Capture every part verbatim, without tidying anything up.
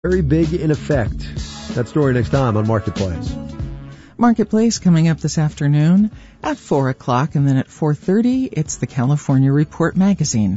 Very big in effect. That story next time on Marketplace. Marketplace coming up this afternoon at four o'clock, and then at four thirty, it's the California Report magazine.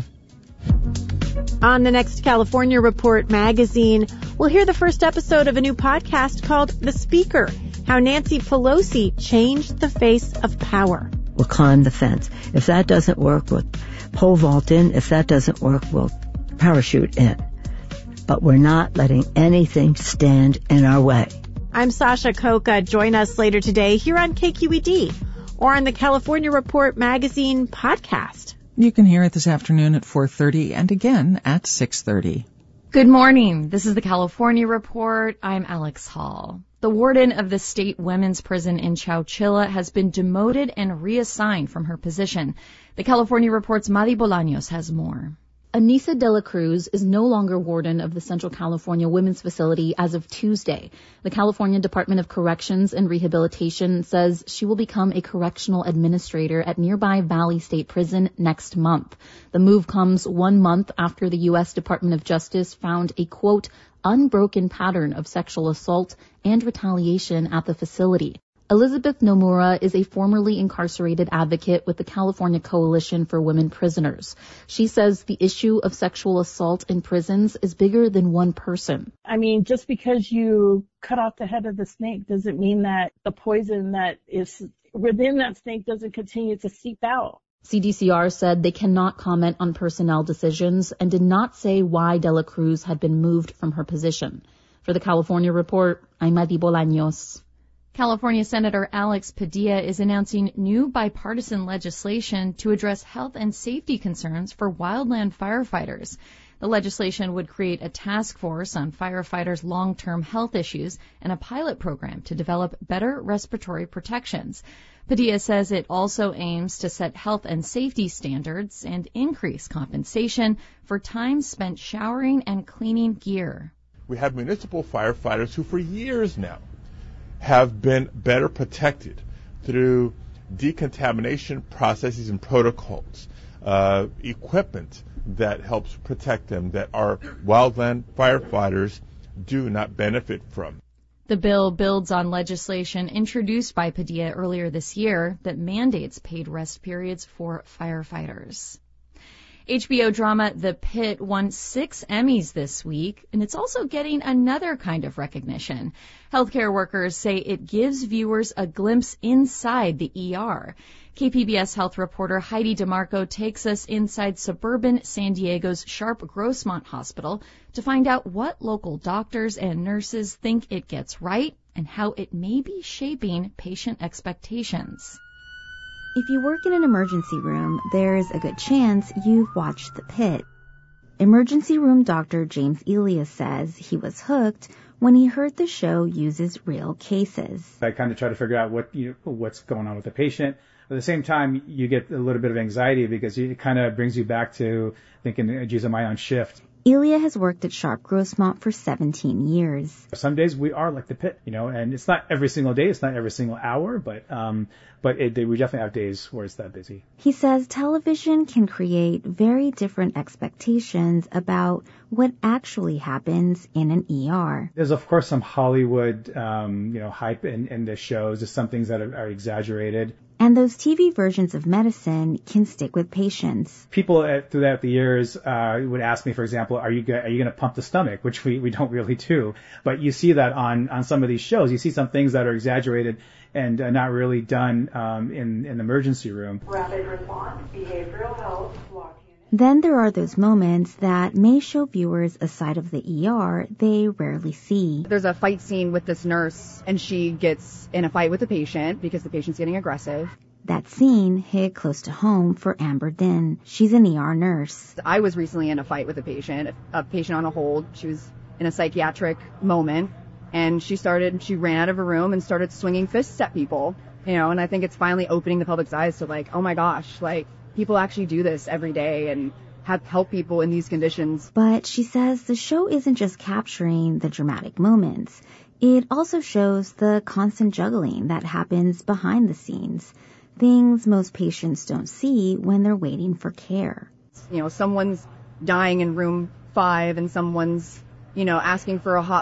On the next California Report magazine, we'll hear the first episode of a new podcast called The Speaker, how Nancy Pelosi changed the face of power. We'll climb the fence. If that doesn't work, we'll pole vault in. If that doesn't work, we'll parachute in. But we're not letting anything stand in our way. I'm Sasha Coca. Join us later today here on K Q E D or on the California Report magazine podcast. You can hear it this afternoon at four thirty and again at six thirty. Good morning. This is the California Report. I'm Alex Hall. The warden of the state women's prison in Chowchilla has been demoted and reassigned from her position. The California Report's Madi Bolaños has more. Anissa de la Cruz is no longer warden of the Central California Women's Facility as of Tuesday. The California Department of Corrections and Rehabilitation says she will become a correctional administrator at nearby Valley State Prison next month. The move comes one month after the U S Department of Justice found a, quote, unbroken pattern of sexual assault and retaliation at the facility. Elizabeth Nomura is a formerly incarcerated advocate with the California Coalition for Women Prisoners. She says the issue of sexual assault in prisons is bigger than one person. I mean, just because you cut off the head of the snake doesn't mean that the poison that is within that snake doesn't continue to seep out. C D C R said they cannot comment on personnel decisions and did not say why de la Cruz had been moved from her position. For the California Report, I'm Madi Bolaños. California Senator Alex Padilla is announcing new bipartisan legislation to address health and safety concerns for wildland firefighters. The legislation would create a task force on firefighters' long-term health issues and a pilot program to develop better respiratory protections. Padilla says it also aims to set health and safety standards and increase compensation for time spent showering and cleaning gear. We have municipal firefighters who for years now have been better protected through decontamination processes and protocols, uh, equipment that helps protect them that our wildland firefighters do not benefit from. The bill builds on legislation introduced by Padilla earlier this year that mandates paid rest periods for firefighters. H B O drama The Pit won six Emmys this week, and it's also getting another kind of recognition. Healthcare workers say it gives viewers a glimpse inside the E R. K P B S health reporter Heidi DeMarco takes us inside suburban San Diego's Sharp Grossmont Hospital to find out what local doctors and nurses think it gets right and how it may be shaping patient expectations. If you work in an emergency room, there's a good chance you've watched The Pit. Emergency room doctor James Elias says he was hooked when he heard the show uses real cases. I kind of try to figure out what you, what's going on with the patient. At the same time, you get a little bit of anxiety because it kind of brings you back to thinking, geez, am I on shift? Elia has worked at Sharp Grossmont for seventeen years. Some days we are like The Pit, you know, and it's not every single day, it's not every single hour, but um, but it, we definitely have days where it's that busy. He says television can create very different expectations about what actually happens in an E R. There's of course some Hollywood, um, you know, hype in, in the shows. There's some things that are, are exaggerated. And those T V versions of medicine can stick with patients. People uh, throughout the years uh, would ask me, for example, are you go- are you going to pump the stomach, which we, we don't really do. But you see that on, on some of these shows. You see some things that are exaggerated and uh, not really done um, in, in the emergency room. Rapid response, behavioral health, block unit. Then there are those moments that may show viewers a side of the E R they rarely see. There's a fight scene with this nurse, and she gets in a fight with the patient because the patient's getting aggressive. That scene hit close to home for Amber Din. She's an E R nurse. I was recently in a fight with a patient, a patient on a hold. She was in a psychiatric moment, and she started, she ran out of her room and started swinging fists at people, you know, and I think it's finally opening the public's eyes to like, oh my gosh, like, people actually do this every day and have help people in these conditions. But she says the show isn't just capturing the dramatic moments. It also shows the constant juggling that happens behind the scenes, things most patients don't see when they're waiting for care. You know, someone's dying in room five and someone's, you know, asking for a hot